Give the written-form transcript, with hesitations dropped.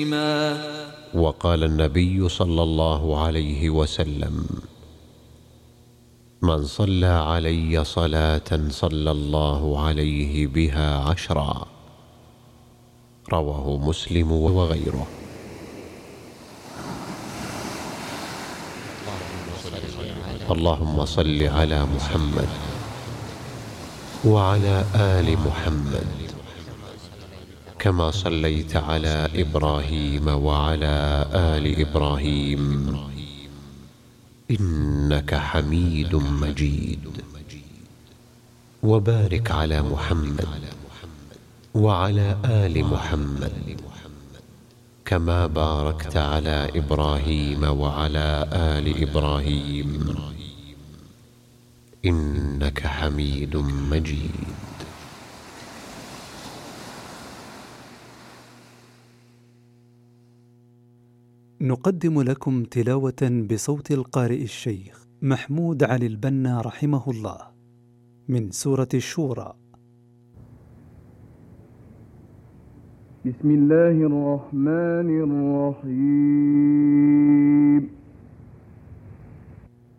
وقال النبي صلى الله عليه وسلم: من صلى علي صلاة صلى الله عليه بها 10. رواه مسلم وغيره. اللهم صل على محمد وعلى آل محمد كما صليت على إبراهيم وعلى آل إبراهيم إنك حميد مجيد. وبارك على محمد وعلى آل محمد كما باركت على إبراهيم وعلى آل إبراهيم إنك حميد مجيد. نقدم لكم تلاوة بصوت القارئ الشيخ محمود علي البنا رحمه الله من سورة الشورى. بسم الله الرحمن الرحيم.